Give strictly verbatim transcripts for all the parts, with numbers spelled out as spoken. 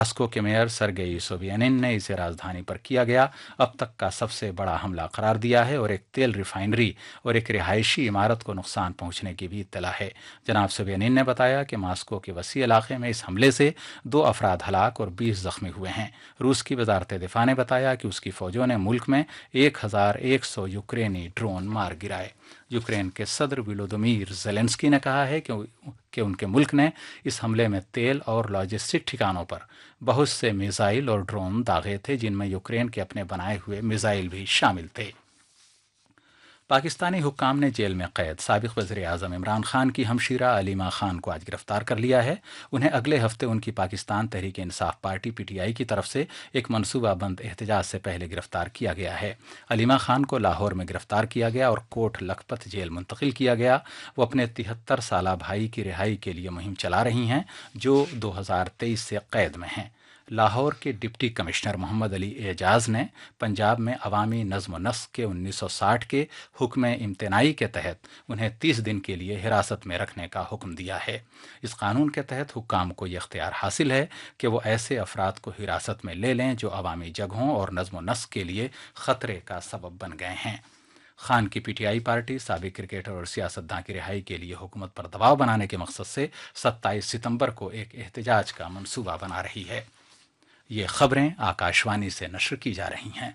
Moscow के mayor Sergei सोबियानिन ने इसे राजधानी पर किया गया अब तक का सबसे बड़ा हमला करार दिया है और एक तेल रिफाइनरी और एक रिहायशी इमारत को नुकसान पहुंचने की भी इत्तला है। जनाब सोबियानिन ने बताया कि मॉस्को के वसी इलाके में इस हमले से दो अफराद हलाक और बीस जख्मी हुए हैं। रूस की वजारत दिफा ने बताया कि उसकी फौजों ने मुल्क में एक हजार एक सौ यूक्रेनी ड्रोन मार गिराए। यूक्रेन के सदर विलोदिमीर जेलेंस्की ने कहा है कि कि उनके मुल्क ने इस हमले में तेल और लॉजिस्टिक ठिकानों पर बहुत से मिसाइल और ड्रोन दागे थे, जिनमें यूक्रेन के अपने बनाए हुए मिसाइल भी शामिल थे। पाकिस्तानी हुक्काम ने जेल में कैद साबिक वज़ीर आज़म इमरान खान की हमशीरा अलीमा खान को आज गिरफ्तार कर लिया है। उन्हें अगले हफ्ते उनकी पाकिस्तान तहरीक इंसाफ पार्टी पीटीआई की तरफ से एक मनसूबाबंद एहतजाज से पहले गिरफ्तार किया गया है। अलीमा खान को लाहौर में गिरफ्तार किया गया और कोट लखपत जेल मुंतकिल किया गया। वो अपने तिहत्तर साला भाई की रिहाई के लिए मुहिम चला रही हैं, जो दो हज़ार तेईस से कैद में हैं। लाहौर के डिप्टी कमिश्नर मोहम्मद अली एजाज ने पंजाब में अवामी नज़्म व नस्क के उन्नीस सौ साठ के हुक्म इम्तनाई के तहत उन्हें तीस दिन के लिए हिरासत में रखने का हुक्म दिया है। इस कानून के तहत हुक्काम को यह इख्तियार हासिल है कि वो ऐसे अफराद को हिरासत में ले लें जो अवामी जगहों और नज़्म व नस्क के लिए ख़तरे का सबब बन गए हैं। खान की पीटीआई पार्टी साबिक क्रिकेटर और सियासतदान की रिहाई के लिए हुकूमत पर दबाव बनाने के मकसद से सत्ताईस सितंबर को एक एहतजाज का मंसूबा बना रही है। ये खबरें आकाशवाणी से नश्र की जा रही हैं।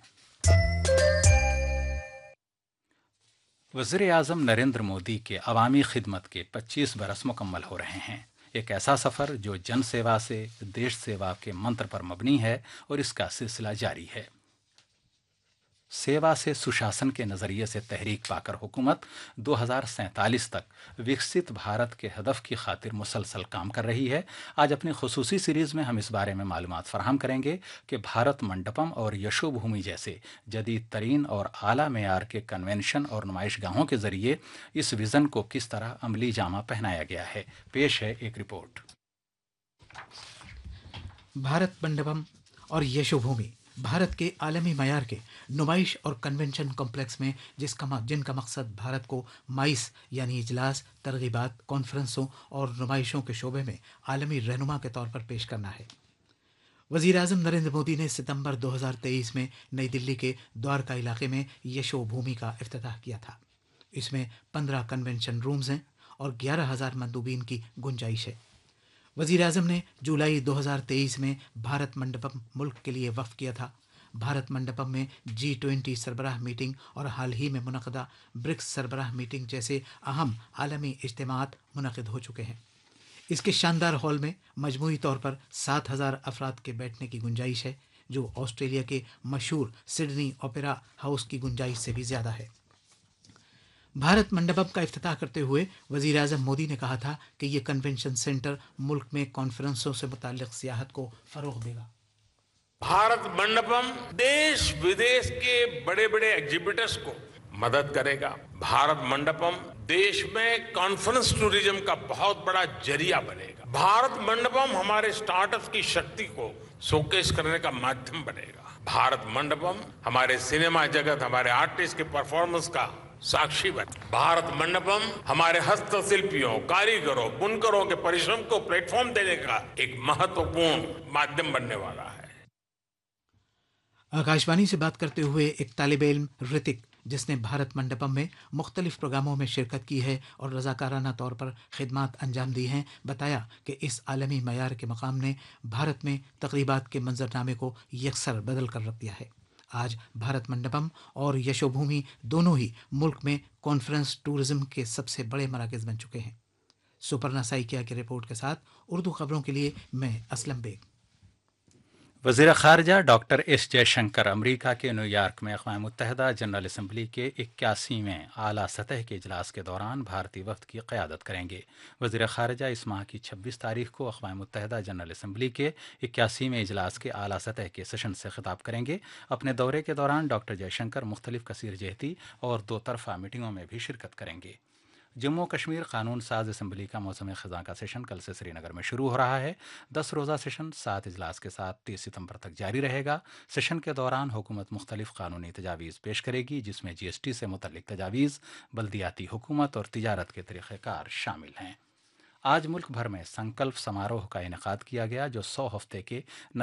वज़ीर आज़म नरेंद्र मोदी के अवामी खिदमत के पच्चीस बरस मुकम्मल हो रहे हैं। एक ऐसा सफ़र जो जन सेवा से देश सेवा के मंत्र पर मबनी है और इसका सिलसिला जारी है। सेवा से सुशासन के नज़रिए से तहरीक पाकर हुकूमत दो हज़ार सैंतालीस तक विकसित भारत के हदफ की खातिर मुसलसल काम कर रही है। आज अपनी खुसूसी सीरीज़ में हम इस बारे में मालूमात फराहम करेंगे कि भारत मंडपम और यशो भूमि जैसे जदीद तरीन और आला मेयार के कन्वेंशन और नुमाइश गाहों के ज़रिए इस विज़न को किस तरह अमली जामा पहनाया गया है। पेश है एक रिपोर्ट। भारत मंडपम और यशो भूमि भारत के आलमी मयार के नुमाइश और कन्वेंशन कॉम्प्लेक्स में जिसका जिनका मकसद भारत को माइस यानी इजलास, तरगीबात, कॉन्फ्रेंसों और नुमाइशों के शोबे में आलमी रहनुमा के तौर पर पेश करना है। वज़ीर आज़म नरेंद्र मोदी ने सितंबर दो हज़ार तेईस में नई दिल्ली के द्वारका इलाके में यशो भूमि का इफ्तिताह किया था। इसमें पंद्रह कन्वेंशन रूम्स हैं और ग्यारह हज़ार मंदूबीन की गुंजाइश है। वज़ीर आज़म ने जुलाई दो हज़ार तेईस में भारत मंडपम मुल्क के लिए वफ़ किया था। भारत मंडपम में जी ट्वेंटी सरबराह मीटिंग और हाल ही में मुनक़दा ब्रिक्स सरबराह मीटिंग जैसे अहम आलमी इज्तिमात मुनक़िद हो चुके हैं। इसके शानदार हॉल में मजमूई तौर पर सात हज़ार अफराद के बैठने की गुंजाइश है, जो ऑस्ट्रेलिया के मशहूर सिडनी ओपेरा हाउस की गुंजाइश से भी ज़्यादा है। भारत मंडपम का इफ्तिताह करते हुए वज़ीर आज़म मोदी ने कहा था कि ये कन्वेंशन सेंटर मुल्क में कॉन्फ्रेंसों से मुताल्लिक़ सियाहत को फ़रोग़ देगा। भारत मंडपम देश विदेश के बड़े बड़े एग्जीबिटर्स को मदद करेगा। भारत मंडपम देश में कॉन्फ्रेंस टूरिज्म का बहुत बड़ा जरिया बनेगा। भारत मंडपम हमारे स्टार्टअप्स की शक्ति को शोकेस करने का माध्यम बनेगा। भारत मंडपम हमारे सिनेमा जगत, हमारे आर्टिस्ट के परफॉर्मेंस का साक्षी बने। भारत मंडपम हमारे हस्तशिल्पियों, कारीगरों, बुनकरों के परिश्रम को प्लेटफॉर्म देने का एक महत्वपूर्ण माध्यम बनने वाला है। आकाशवाणी से बात करते हुए एक तालिबे इल्म ऋतिक, जिसने भारत मंडपम में मुख्तलिफ प्रोग्रामों में शिरकत की है और रज़ाकाराना तौर पर खिदमात अंजाम दी हैं, बताया कि इस आलमी मयार के मकाम ने भारत में तकरीबात के मंजरनामे को यकसर बदल कर रख दिया है। आज भारत मंडपम और यशो भूमि दोनों ही मुल्क में कॉन्फ्रेंस टूरिज्म के सबसे बड़े मराकज़ बन चुके हैं। सुपर्णा साइकिया की रिपोर्ट के साथ उर्दू खबरों के लिए मैं असलम बेग। वज़ीर ख़ारजा डॉक्टर एस जयशंकर अमरीका के न्यूयॉर्क में अक़वाम मुत्तहिदा जनरल असम्बली के इक्यासीवें आला सतह के इजलास के दौरान भारतीय वफ़द की क़यादत करेंगे। वज़ीर ख़ारजा इस माह की छब्बीस तारीख को अक़वाम मुत्तहिदा जनरल असम्बली के इक्यासीवें इजलास के आला सतह के सेशन से ख़िताब करेंगे। अपने दौरे के दौरान डॉक्टर जयशंकर मुख्तलिफ़ कसीर जहती और दो तरफ़ा मीटिंगों में भी शिरकत करेंगे। जम्मू कश्मीर कानून साज असम्बली का मौसम ख़ज़ां का सेशन कल से श्रीनगर में शुरू हो रहा है। दस रोज़ा सेशन सात इजलास के साथ तीस सितंबर तक जारी रहेगा। सेशन के दौरान हुकूमत मुख्तलिफ कानूनी तजावीज़ पेश करेगी, जिसमें जी एस टी से मुतल्लिक तजावीज़, बल्दियाती हुकूमत और तिजारत के तरीक़ेकार शामिल हैं। आज मुल्क भर में संकल्प समारोह का इनेकाद किया गया, जो सौ हफ्ते के